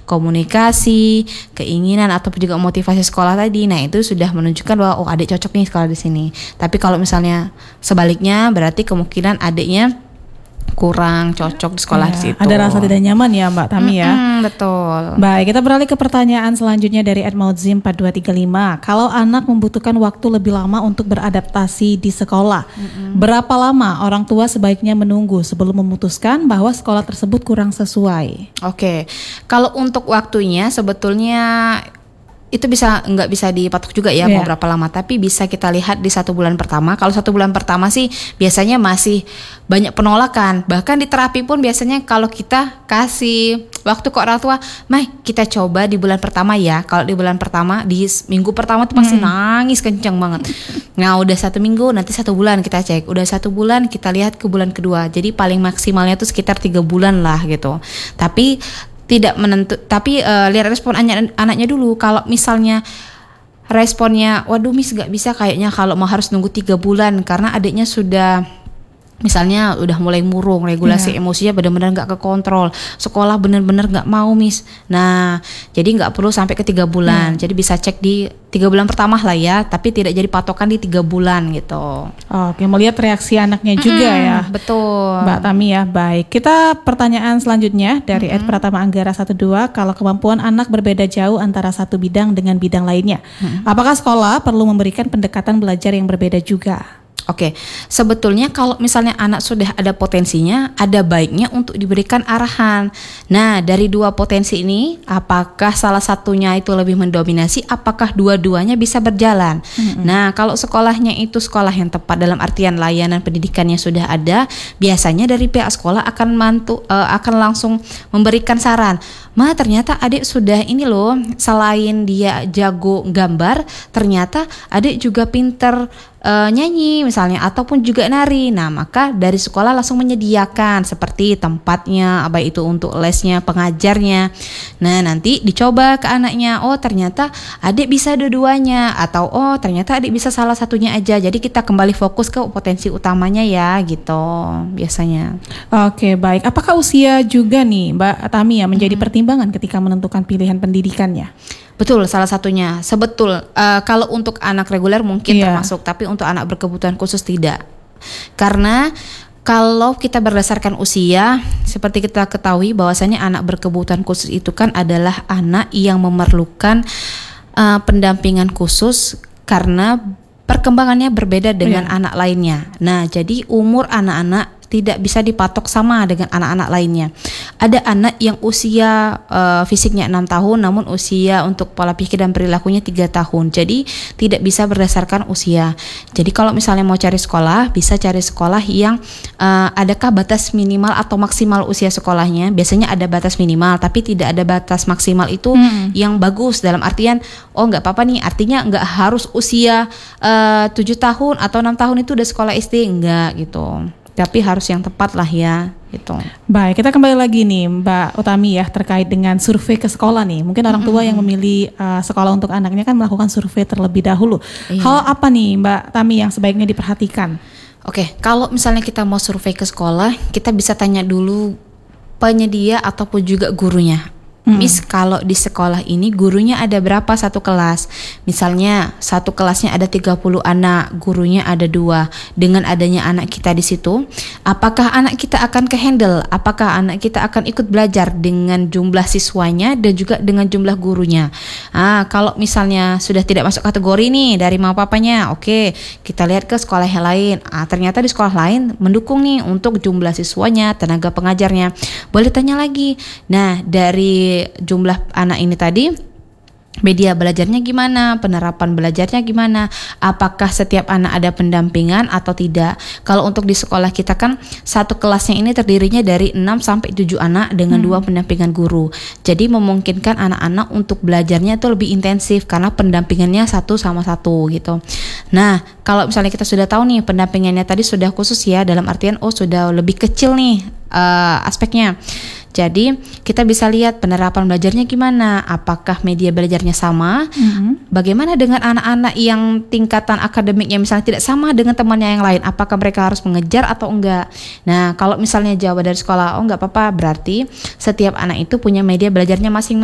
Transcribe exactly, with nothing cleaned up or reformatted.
komunikasi, keinginan ataupun juga motivasi sekolah tadi. Nah, itu sudah menunjukkan bahwa oh adik cocok nih sekolah di sini. Tapi kalau misalnya sebaliknya berarti kemungkinan adiknya kurang cocok di sekolah ya, di situ. Ada rasa tidak nyaman ya Mbak Tami ya. Mm-mm, betul. Baik, kita beralih ke pertanyaan selanjutnya dari Edmaudzim empat dua tiga lima. Kalau anak membutuhkan waktu lebih lama untuk beradaptasi di sekolah, Mm-mm. berapa lama orang tua sebaiknya menunggu sebelum memutuskan bahwa sekolah tersebut kurang sesuai? Oke, kalau untuk waktunya sebetulnya itu bisa nggak bisa dipatok juga ya yeah. mau berapa lama, tapi bisa kita lihat di satu bulan pertama. Kalau satu bulan pertama sih biasanya masih banyak penolakan, bahkan di terapi pun biasanya kalau kita kasih waktu ke orang tua, Mai kita coba di bulan pertama ya. Kalau di bulan pertama di minggu pertama tuh pasti hmm. nangis kencang banget. Nah udah satu minggu nanti satu bulan kita cek, udah satu bulan kita lihat ke bulan kedua. Jadi paling maksimalnya tuh sekitar tiga bulan lah gitu. Tapi tidak menentu, tapi uh, lihat respon anak, anaknya dulu. Kalau misalnya responnya, waduh Miss gak bisa kayaknya kalau mau harus nunggu tiga bulan karena adiknya sudah misalnya udah mulai murung, regulasi yeah. emosinya benar-benar nggak kekontrol, sekolah benar-benar nggak mau Miss. Nah jadi nggak perlu sampai ke tiga bulan, yeah. jadi bisa cek di tiga bulan pertama lah ya, tapi tidak jadi patokan di tiga bulan gitu. Oke, melihat reaksi anaknya juga mm-hmm, ya. Betul. Mbak Tami ya, baik. Kita pertanyaan selanjutnya dari mm-hmm. Ed Pratama Anggara satu dua. Kalau kemampuan anak berbeda jauh antara satu bidang dengan bidang lainnya, mm-hmm. apakah sekolah perlu memberikan pendekatan belajar yang berbeda juga? Oke, sebetulnya kalau misalnya anak sudah ada potensinya, ada baiknya untuk diberikan arahan. Nah, dari dua potensi ini, apakah salah satunya itu lebih mendominasi, apakah dua-duanya bisa berjalan? Mm-hmm. Nah, kalau sekolahnya itu sekolah yang tepat dalam artian layanan pendidikannya sudah ada, biasanya dari pihak sekolah akan mantu, uh, akan langsung memberikan saran. Ma, ternyata adik sudah ini loh, selain dia jago gambar, ternyata adik juga pinter Uh, nyanyi misalnya ataupun juga nari. Nah maka dari sekolah langsung menyediakan seperti tempatnya, apa itu untuk lesnya, pengajarnya. Nah nanti dicoba ke anaknya, oh ternyata adik bisa dua-duanya, atau oh ternyata adik bisa salah satunya aja. Jadi kita kembali fokus ke potensi utamanya ya gitu biasanya. Oke baik, apakah usia juga nih Mbak Tami ya menjadi hmm. pertimbangan ketika menentukan pilihan pendidikannya? Betul, salah satunya. Sebetul, uh, kalau untuk anak reguler mungkin yeah. termasuk, tapi untuk anak berkebutuhan khusus tidak. Karena kalau kita berdasarkan usia, seperti kita ketahui bahwasanya anak berkebutuhan khusus itu kan adalah anak yang memerlukan uh, pendampingan khusus karena perkembangannya berbeda dengan yeah. anak lainnya. Nah, jadi umur anak-anak tidak bisa dipatok sama dengan anak-anak lainnya. Ada anak yang usia uh, fisiknya enam tahun namun usia untuk pola pikir dan perilakunya tiga tahun. Jadi tidak bisa berdasarkan usia. Jadi kalau misalnya mau cari sekolah, bisa cari sekolah yang uh, adakah batas minimal atau maksimal usia sekolahnya. Biasanya ada batas minimal tapi tidak ada batas maksimal itu hmm. yang bagus dalam artian oh nggak apa-apa nih, artinya nggak harus usia uh, tujuh tahun atau enam tahun itu udah sekolah S D, enggak gitu. Tapi harus yang tepat lah ya gitu. Baik, kita kembali lagi nih Mbak Utami ya terkait dengan survei ke sekolah nih. Mungkin orang tua mm-hmm. yang memilih uh, sekolah untuk anaknya kan melakukan survei terlebih dahulu. Iya. Hal apa nih Mbak Tami yang sebaiknya diperhatikan? Oke, kalau misalnya kita mau survei ke sekolah, kita bisa tanya dulu penyedia ataupun juga gurunya. Hmm. Miss, kalau di sekolah ini gurunya ada berapa satu kelas? Misalnya satu kelasnya ada tiga puluh anak, gurunya ada dua. Dengan adanya anak kita di situ, apakah anak kita akan ke-handle? Apakah anak kita akan ikut belajar dengan jumlah siswanya dan juga dengan jumlah gurunya? Ah, kalau misalnya sudah tidak masuk kategori nih dari mama papanya, oke, kita lihat ke sekolah yang lain. Ah, ternyata di sekolah lain mendukung nih untuk jumlah siswanya, tenaga pengajarnya. Boleh tanya lagi. Nah, dari jumlah anak ini tadi, media belajarnya gimana, penerapan belajarnya gimana, apakah setiap anak ada pendampingan atau tidak. Kalau untuk di sekolah kita kan satu kelasnya ini terdirinya dari enam sampai tujuh anak dengan hmm. dua pendampingan guru. Jadi memungkinkan anak-anak untuk belajarnya itu lebih intensif karena pendampingannya satu sama satu gitu. Nah, kalau misalnya kita sudah tahu nih pendampingannya tadi sudah khusus ya, dalam artian oh sudah lebih kecil nih uh, aspeknya. Jadi kita bisa lihat penerapan belajarnya gimana, apakah media belajarnya sama, mm-hmm. bagaimana dengan anak-anak yang tingkatan akademiknya misalnya tidak sama dengan temannya yang lain, apakah mereka harus mengejar atau enggak. Nah kalau misalnya jawab dari sekolah, oh enggak apa-apa, berarti setiap anak itu punya media belajarnya masing-masing.